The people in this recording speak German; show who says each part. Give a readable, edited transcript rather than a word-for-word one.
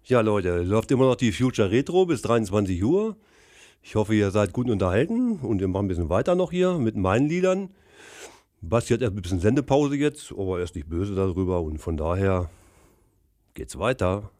Speaker 1: Ja, Leute, läuft immer noch die Future Retro bis 23 Uhr. Ich hoffe, ihr seid gut unterhalten und wir machen ein bisschen weiter noch hier mit meinen Liedern. Basti hat erst ein bisschen Sendepause jetzt, aber er ist nicht böse darüber und von daher geht's weiter.